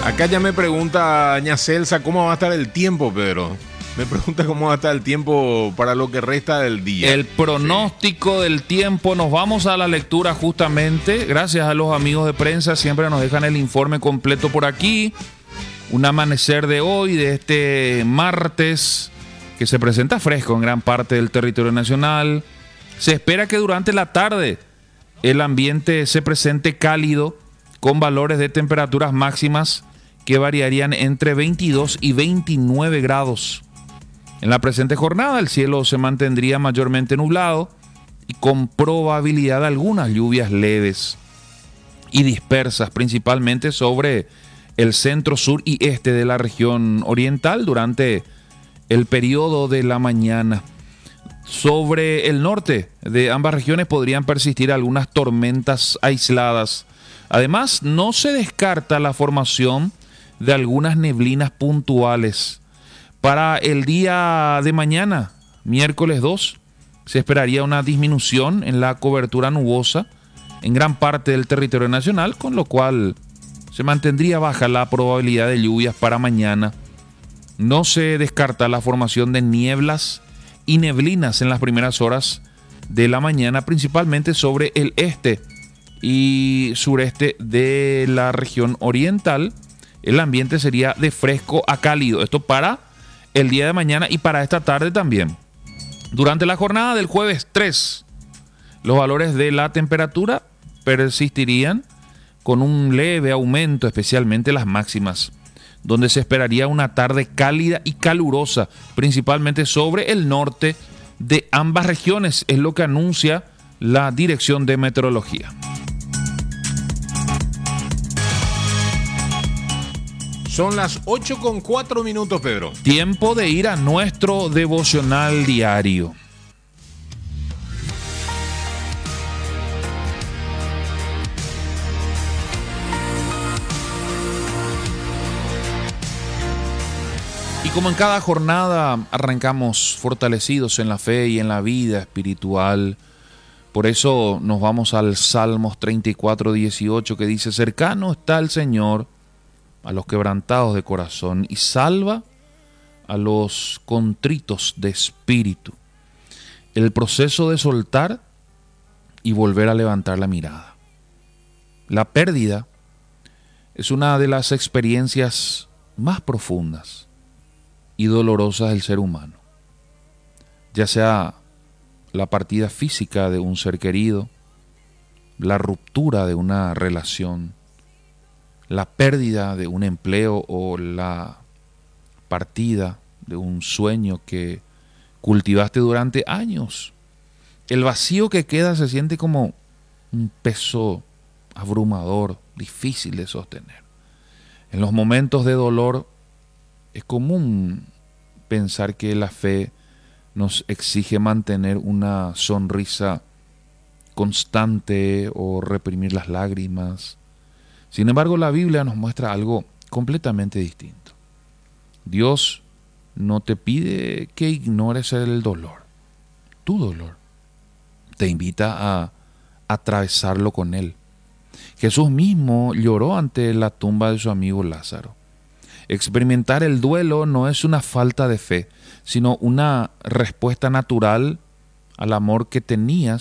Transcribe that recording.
Acá ya me pregunta Ña Celsa cómo va a estar el tiempo, Pedro. Me pregunta cómo va a estar el tiempo para lo que resta del día. El pronóstico del tiempo, nos vamos a la lectura justamente. Gracias a los amigos de prensa, siempre nos dejan el informe completo por aquí. Un amanecer de hoy, de este martes, que se presenta fresco en gran parte del territorio nacional. Se espera que durante la tarde el ambiente se presente cálido, con valores de temperaturas máximas que variarían entre 22 y 29 grados. En la presente jornada el cielo se mantendría mayormente nublado y con probabilidad de algunas lluvias leves y dispersas, principalmente sobre el centro, sur y este de la región oriental durante el periodo de la mañana. Sobre el norte de ambas regiones podrían persistir algunas tormentas aisladas. Además, no se descarta la formación de algunas neblinas puntuales. Para el día de mañana, miércoles 2, se esperaría una disminución en la cobertura nubosa en gran parte del territorio nacional, con lo cual se mantendría baja la probabilidad de lluvias para mañana. No se descarta la formación de nieblas y neblinas en las primeras horas de la mañana, principalmente sobre el este y sureste de la región oriental. El ambiente sería de fresco a cálido. Esto para el día de mañana y para esta tarde también. Durante la jornada del jueves 3, los valores de la temperatura persistirían con un leve aumento, especialmente las máximas, donde se esperaría una tarde cálida y calurosa, principalmente sobre el norte de ambas regiones, es lo que anuncia la Dirección de Meteorología. Son las 8:04, Pedro. Tiempo de ir a nuestro devocional diario. Y como en cada jornada arrancamos fortalecidos en la fe y en la vida espiritual, por eso nos vamos al Salmos 34:18, que dice: cercano está el Señor a los quebrantados de corazón y salva a los contritos de espíritu. El proceso de soltar y volver a levantar la mirada. La pérdida es una de las experiencias más profundas y dolorosas del ser humano, ya sea la partida física de un ser querido, la ruptura de una relación, la pérdida de un empleo o la partida de un sueño que cultivaste durante años. El vacío que queda se siente como un peso abrumador, difícil de sostener. En los momentos de dolor es común pensar que la fe nos exige mantener una sonrisa constante o reprimir las lágrimas. Sin embargo, la Biblia nos muestra algo completamente distinto. Dios no te pide que ignores el dolor, tu dolor. Te invita a atravesarlo con Él. Jesús mismo lloró ante la tumba de su amigo Lázaro. Experimentar el duelo no es una falta de fe, sino una respuesta natural al amor que tenías